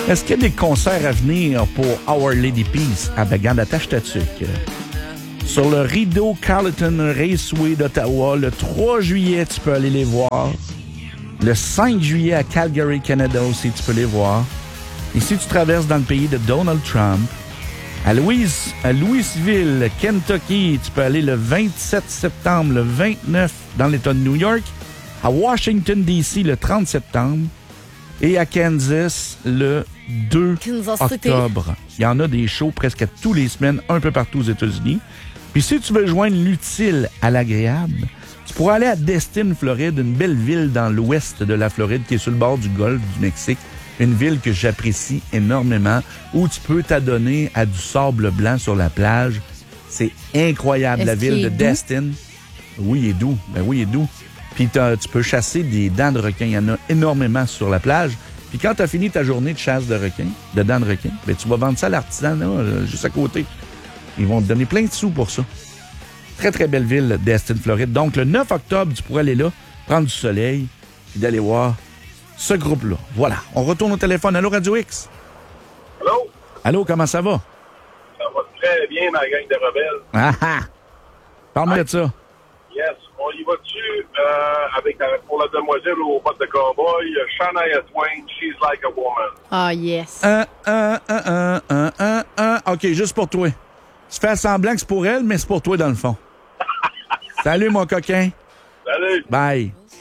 Est-ce qu'il y a des concerts à venir pour Our Lady Peace? Ah ben, garde, attache ta tuque. Sur le Rideau Carleton Raceway d'Ottawa, le 3 juillet, tu peux aller les voir. Le 5 juillet à Calgary, Canada aussi, tu peux les voir. Et si tu traverses dans le pays de Donald Trump, à Louisville, Kentucky, tu peux aller le 27 septembre, le 29 dans l'État de New York, à Washington, D.C. le 30 septembre et à Kansas le 2 octobre. Il y en a des shows presque tous les semaines, un peu partout aux États-Unis. Puis si tu veux joindre l'utile à l'agréable, tu pourras aller à Destin, Floride, une belle ville dans l'ouest de la Floride qui est sur le bord du golfe du Mexique. Une ville que j'apprécie énormément, où tu peux t'adonner à du sable blanc sur la plage. C'est incroyable, la ville de Destin. Oui, il est doux. Ben oui, il est doux. Puis tu peux chasser des dents de requin. Il y en a énormément sur la plage. Puis quand tu as fini ta journée de chasse de requin, de dents de requin, ben tu vas vendre ça à l'artisan, juste à côté. Ils vont te donner plein de sous pour ça. Très, très belle ville, Destin, Floride. Donc, le 9 octobre, tu pourrais aller là, prendre du soleil, puis d'aller voir ce groupe-là. Voilà. On retourne au téléphone. Allô, Radio X? Allô? Allô, comment ça va? Ça va très bien, ma gang de rebelles. Ah ah! Parle-moi de ça. Yes. On y va-tu pour la demoiselle au bottes de cowboy, Shania Twain, She's Like a Woman. Ah, yes. OK, juste pour toi. Tu fais semblant que c'est pour elle, mais c'est pour toi dans le fond. Salut, mon coquin. Salut. Bye.